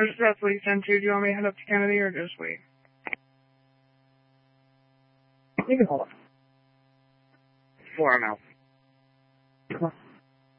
I was just about to leave 10-2. Do you want me to head up to Kennedy or just wait? You can hold on. 4, I'm out. Come on.